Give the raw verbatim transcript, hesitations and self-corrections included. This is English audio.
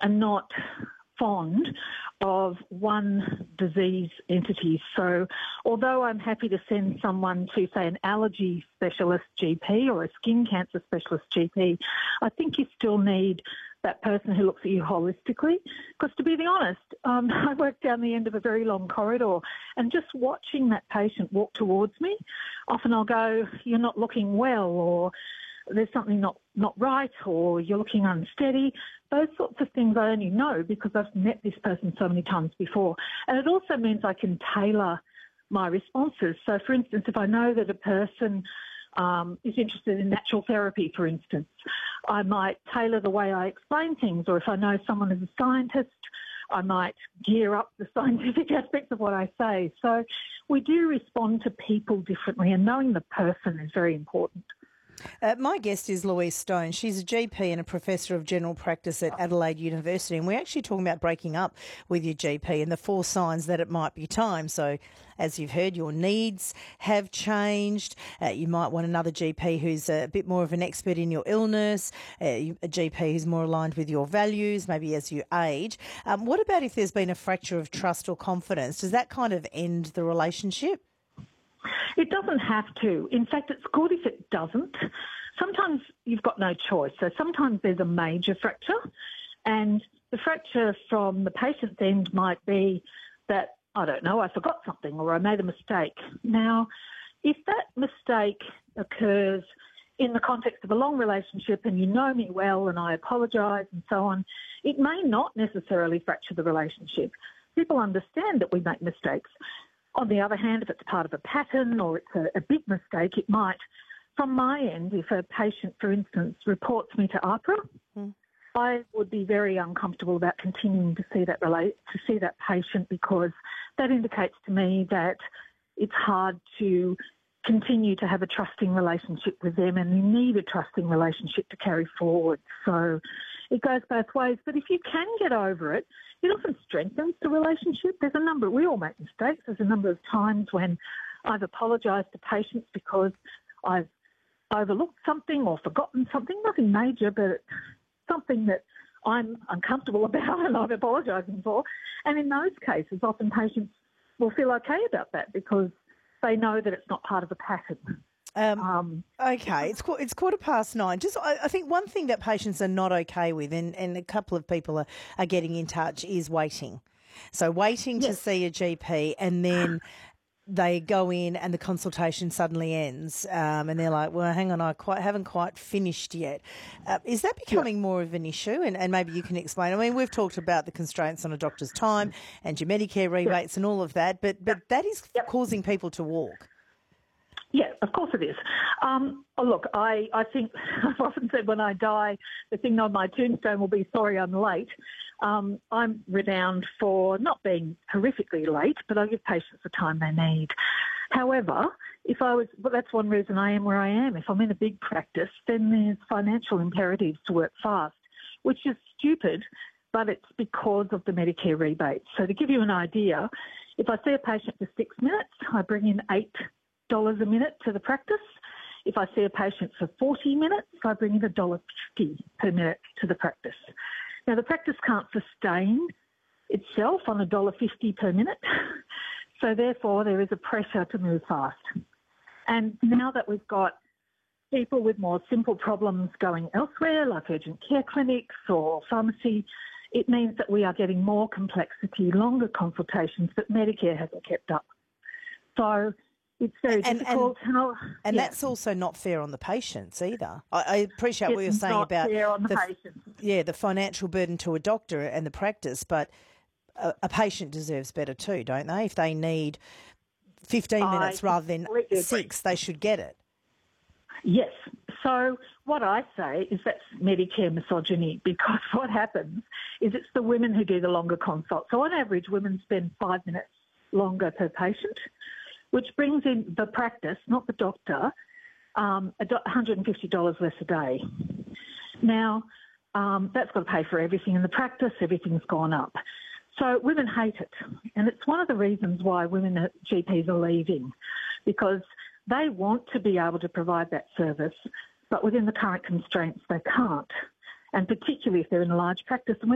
are not fond of one disease entity. So although I'm happy to send someone to, say, an allergy specialist G P or a skin cancer specialist G P, I think you still need that person who looks at you holistically. Because to be honest, um, I work down the end of a very long corridor, and just watching that patient walk towards me, often I'll go, "You're not looking well," or "There's something not, not right," or "You're looking unsteady." Those sorts of things I only know because I've met this person so many times before. And it also means I can tailor my responses. So, for instance, if I know that a person um, is interested in natural therapy, for instance, I might tailor the way I explain things. Or if I know someone is a scientist, I might gear up the scientific aspects of what I say. So we do respond to people differently, and knowing the person is very important. Uh, my guest is Louise Stone. She's a G P and a Professor of General Practice at Adelaide University, and we're actually talking about breaking up with your G P and the four signs that it might be time. So, as you've heard, your needs have changed. Uh, you might want another G P who's a bit more of an expert in your illness, uh, a G P who's more aligned with your values, maybe as you age. Um, what about if there's been a fracture of trust or confidence? Does that kind of end the relationship? It doesn't have to. In fact, it's good if it doesn't. Sometimes you've got no choice. So sometimes there's a major fracture, and the fracture from the patient's end might be that, I don't know, I forgot something or I made a mistake. Now, if that mistake occurs in the context of a long relationship and you know me well and I apologise and so on, it may not necessarily fracture the relationship. People understand that we make mistakes. On the other hand, if it's part of a pattern or it's a, a big mistake, it might. From my end, if a patient, for instance, reports me to AHPRA, mm. I would be very uncomfortable about continuing to see that relate to see that patient, because that indicates to me that it's hard to continue to have a trusting relationship with them, and you need a trusting relationship to carry forward. So it goes both ways. But if you can get over it, it often strengthens the relationship. There's a number, we all make mistakes. There's a number of times when I've apologised to patients because I've overlooked something or forgotten something, nothing major, but something that I'm uncomfortable about and I'm apologising for. And in those cases, often patients will feel okay about that because they know that it's not part of a pattern. Um, um, okay, it's it's quarter past nine. Just, I, I think one thing that patients are not okay with, and, and a couple of people are, are getting in touch, is waiting. So waiting yes. to see a G P, and then they go in and the consultation suddenly ends, um, and they're like, "Well, hang on, I quite haven't quite finished yet." Uh, is that becoming yeah. more of an issue? And, and maybe you can explain. I mean, we've talked about the constraints on a doctor's time and your Medicare rebates yeah. and all of that, but but that is yep. causing people to walk. Yeah, of course it is. Um, oh, look, I, I think I've often said when I die, the thing on my tombstone will be, "Sorry, I'm late." Um, I'm renowned for not being horrifically late, but I give patients the time they need. However, if I was, well, that's one reason I am where I am. If I'm in a big practice, then there's financial imperatives to work fast, which is stupid, but it's because of the Medicare rebates. So to give you an idea, if I see a patient for six minutes, I bring in eight dollars a minute to the practice. If I see a patient for forty minutes, I bring in one dollar fifty per minute to the practice. Now, the practice can't sustain itself on one dollar fifty per minute, so therefore there is a pressure to move fast. And now that we've got people with more simple problems going elsewhere, like urgent care clinics or pharmacy, it means that we are getting more complexity, longer consultations that Medicare hasn't kept up. So it's very and, difficult. And, and, and yeah. that's also not fair on the patients either. I, I appreciate it's what you're saying not about fair on the, the patients. Yeah, the financial burden to a doctor and the practice, but a, a patient deserves better too, don't they? If they need fifteen I minutes rather than six, agree. they should get it. Yes. So what I say is that's Medicare misogyny, because what happens is it's the women who do the longer consult. So on average, women spend five minutes longer per patient, which brings in the practice, not the doctor, um, one hundred fifty dollars less a day. Now, um, that's got to pay for everything in the practice. Everything's gone up. So women hate it. And it's one of the reasons why women at G Ps are leaving, because they want to be able to provide that service, but within the current constraints, they can't. And particularly if they're in a large practice. And